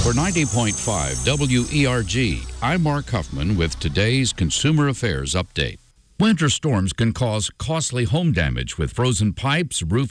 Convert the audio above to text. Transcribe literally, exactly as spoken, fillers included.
For ninety point five W E R G, I'm Mark Huffman with today's Consumer Affairs Update. Winter storms can cause costly home damage with frozen pipes, roof